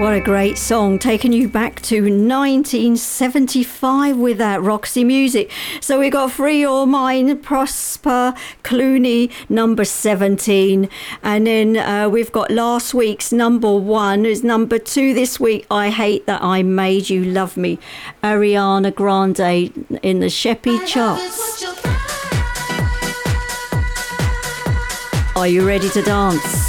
What a great song, taking you back to 1975 with that Roxy Music. So we got Free Your Mind, Prosper Clooney, number 17. And then we've got last week's number 1 is number 2 this week, I Hate That I Made You Love Me, Ariana Grande in the Sheppy charts. Are you ready to dance?